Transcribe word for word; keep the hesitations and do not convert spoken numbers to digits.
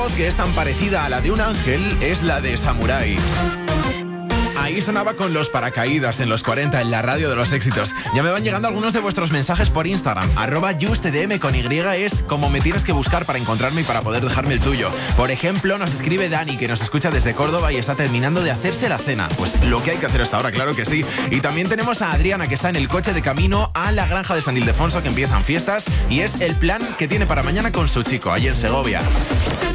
voz que es tan parecida a la de un ángel es la de Samurai. Ahí sonaba con los paracaídas en los cuarenta en la radio de los éxitos. Ya me van llegando algunos de vuestros mensajes por Instagram. Arroba justdm con Y es como me tienes que buscar para encontrarme y para poder dejarme el tuyo. Por ejemplo, nos escribe Dani, que nos escucha desde Córdoba y está terminando de hacerse la cena. Pues lo que hay que hacer hasta ahora, claro que sí. Y también tenemos a Adriana, que está en el coche de camino a la granja de San Ildefonso, que empiezan fiestas. Y es el plan que tiene para mañana con su chico, allí en Segovia.